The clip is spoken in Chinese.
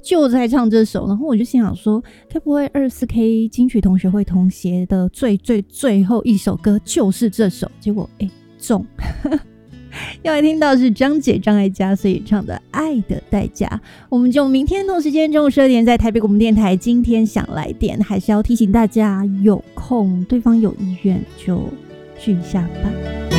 就在唱这首，然后我就心想说，该不会24K 金曲同学会同学的最后一首歌就是这首？结果中。要来听到是张姐张艾嘉所以唱的《爱的代价》。我们就明天同时间中午12点在台北广播电台。今天想来点，还是要提醒大家，有空对方有意愿就去一下吧。